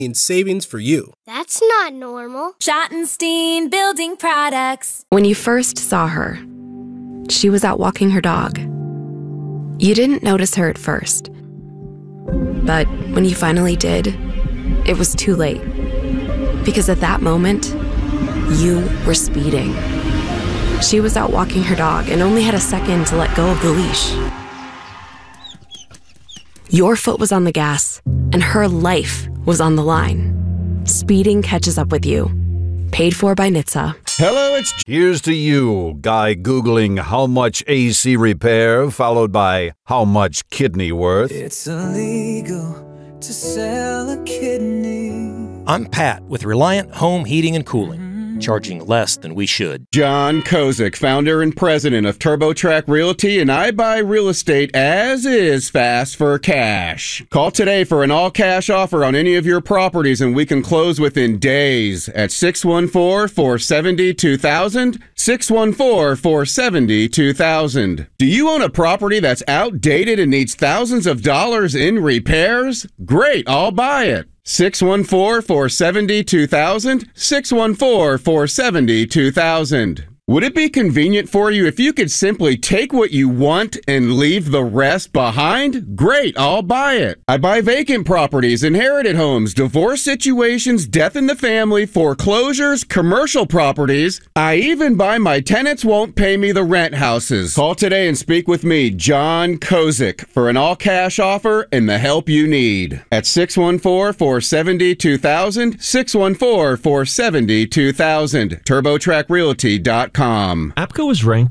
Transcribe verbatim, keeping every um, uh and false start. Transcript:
in savings for you. That's not normal. Schottenstein Building Products. When you first saw her, she was out walking her dog. You didn't notice her at first. But when you finally did, it was too late. Because at that moment, you were speeding. She was out walking her dog and only had a second to let go of the leash. Your foot was on the gas, and her life was on the line. Speeding catches up with you. Paid for by N H T S A. Hello, it's... Here's to you, guy Googling how much A C repair, followed by how much kidney worth. It's illegal to sell a kidney. I'm Pat with Reliant Home Heating and Cooling, charging less than we should. John Kozik, founder and president of TurboTrack Realty, and I buy real estate as is fast for cash. Call today for an all-cash offer on any of your properties, and we can close within days at six one four, four seven zero, two thousand, six one four, four seven zero, two thousand. Do you own a property that's outdated and needs thousands of dollars in repairs? Great, I'll buy it. six one four, four seven zero, two thousand, six one four, four seven zero, two thousand. Would it be convenient for you if you could simply take what you want and leave the rest behind? Great, I'll buy it. I buy vacant properties, inherited homes, divorce situations, death in the family, foreclosures, commercial properties. I even buy my tenants won't pay me the rent houses. Call today and speak with me, John Kozik, for an all-cash offer and the help you need. At six one four, four seven zero, two thousand, six one four, four seven zero, two thousand, turbo track realty dot com. APCO is ranked